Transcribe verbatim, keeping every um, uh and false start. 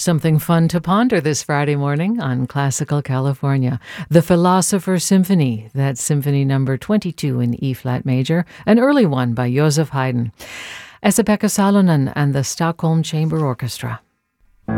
Something fun to ponder this Friday morning on Classical California. The Philosopher Symphony, that's Symphony number twenty-two in E-flat major, an early one by Joseph Haydn. Esa-Pekka Salonen and the Stockholm Chamber Orchestra.